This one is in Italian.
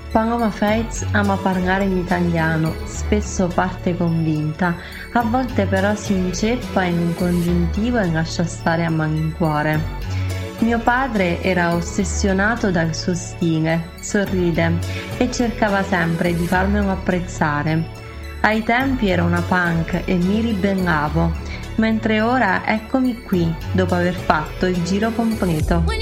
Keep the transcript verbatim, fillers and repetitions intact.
Paloma Faith ama parlare in italiano, spesso parte convinta, a volte però si inceppa in un congiuntivo e lascia stare a malincuore. Mio padre era ossessionato dal suo stile, sorride e cercava sempre di farmelo apprezzare. Ai tempi ero una punk e mi ribellavo, mentre ora eccomi qui, dopo aver fatto il giro completo.